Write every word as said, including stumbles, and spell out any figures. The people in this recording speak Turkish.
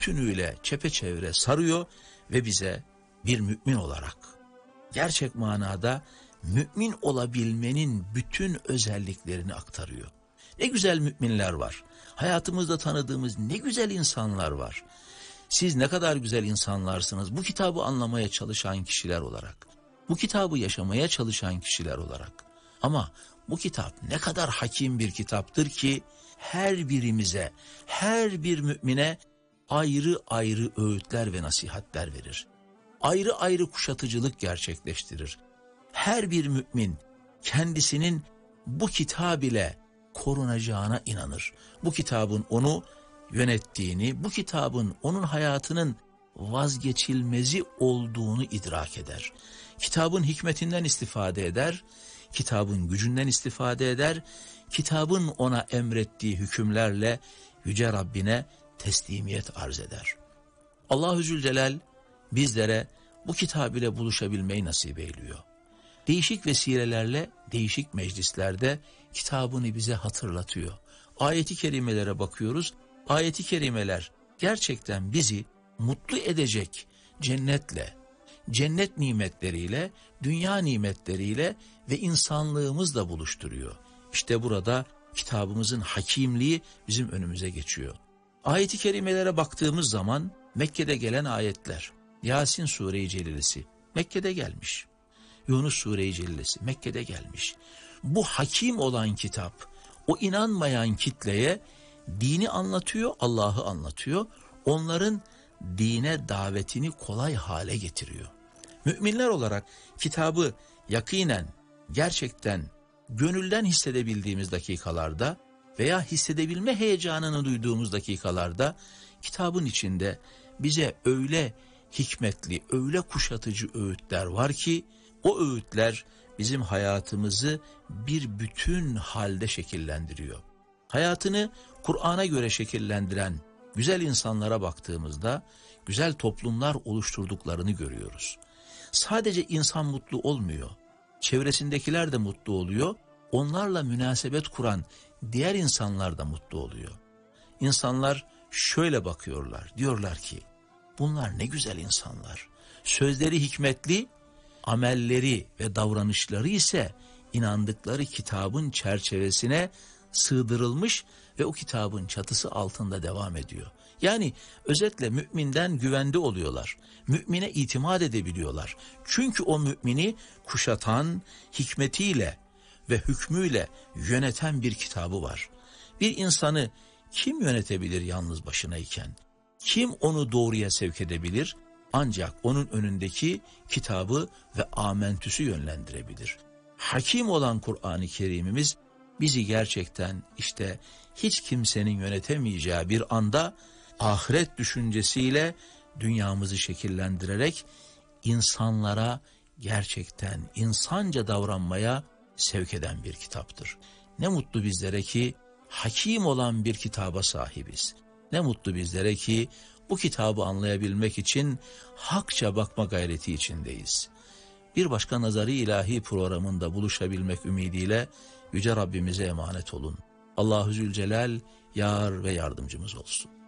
tümüyle çepeçevre sarıyor ve bize bir mümin olarak gerçek manada mümin olabilmenin bütün özelliklerini aktarıyor. Ne güzel müminler var. Hayatımızda tanıdığımız ne güzel insanlar var. Siz ne kadar güzel insanlarsınız bu kitabı anlamaya çalışan kişiler olarak. Bu kitabı yaşamaya çalışan kişiler olarak. Ama bu kitap ne kadar hakim bir kitaptır ki her birimize, her bir mümine ayrı ayrı öğütler ve nasihatler verir. Ayrı ayrı kuşatıcılık gerçekleştirir. Her bir mümin kendisinin bu kitab ile korunacağına inanır. Bu kitabın onu yönettiğini, bu kitabın onun hayatının vazgeçilmezi olduğunu idrak eder. Kitabın hikmetinden istifade eder, kitabın gücünden istifade eder, kitabın ona emrettiği hükümlerle Yüce Rabbine teslimiyet arz eder. Allah-u Zülcelal bizlere bu kitab ile buluşabilmeyi nasip eyliyor. Değişik vesilelerle, değişik meclislerde kitabını bize hatırlatıyor. Ayet-i kerimelere bakıyoruz. Ayet-i kerimeler gerçekten bizi mutlu edecek cennetle, cennet nimetleriyle, dünya nimetleriyle ve insanlığımızla buluşturuyor. İşte burada kitabımızın hakimliği bizim önümüze geçiyor. Ayet-i kerimelere baktığımız zaman Mekke'de gelen ayetler, Yasin Sure-i Celilesi Mekke'de gelmiş. Yunus Sure-i Celilesi Mekke'de gelmiş. Bu hakim olan kitap, o inanmayan kitleye dini anlatıyor, Allah'ı anlatıyor. Onların dine davetini kolay hale getiriyor. Müminler olarak kitabı yakinen, gerçekten gönülden hissedebildiğimiz dakikalarda veya hissedebilme heyecanını duyduğumuz dakikalarda kitabın içinde bize öyle hikmetli, öyle kuşatıcı öğütler var ki o öğütler bizim hayatımızı bir bütün halde şekillendiriyor. Hayatını Kur'an'a göre şekillendiren güzel insanlara baktığımızda güzel toplumlar oluşturduklarını görüyoruz. Sadece insan mutlu olmuyor, çevresindekiler de mutlu oluyor, onlarla münasebet kuran diğer insanlar da mutlu oluyor. İnsanlar şöyle bakıyorlar, diyorlar ki bunlar ne güzel insanlar. Sözleri hikmetli, amelleri ve davranışları ise inandıkları kitabın çerçevesine sığdırılmış ve o kitabın çatısı altında devam ediyor. Yani özetle müminden güvende oluyorlar. Mümine itimat edebiliyorlar. Çünkü o mümini kuşatan, hikmetiyle ve hükmüyle yöneten bir kitabı var. Bir insanı kim yönetebilir yalnız başınayken? Kim onu doğruya sevk edebilir? Ancak onun önündeki kitabı ve amentüsü yönlendirebilir. Hakim olan Kur'an-ı Kerim'imiz bizi gerçekten işte hiç kimsenin yönetemeyeceği bir anda ahiret düşüncesiyle dünyamızı şekillendirerek insanlara gerçekten insanca davranmaya sevk eden bir kitaptır. Ne mutlu bizlere ki hakim olan bir kitaba sahibiz. Ne mutlu bizlere ki bu kitabı anlayabilmek için hakça bakma gayreti içindeyiz. Bir başka Nazari İlahi programında buluşabilmek ümidiyle Yüce Rabbimize emanet olun. Allah-u Zülcelal yar ve yardımcımız olsun.